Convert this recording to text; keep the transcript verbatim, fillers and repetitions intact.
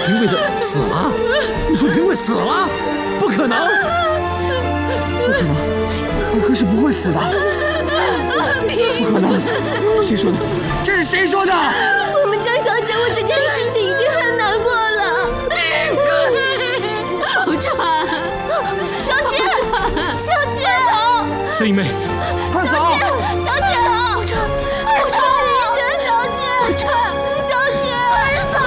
平贵的死了？你说平贵死了？不可能！不可能，二哥是不会死的。不可能！谁说的？这是谁说的？ 我们江小姐为这件事情已经很难过了。宝钏，小姐，小姐， 孙姨妹， 二嫂， 小姐，宝钏。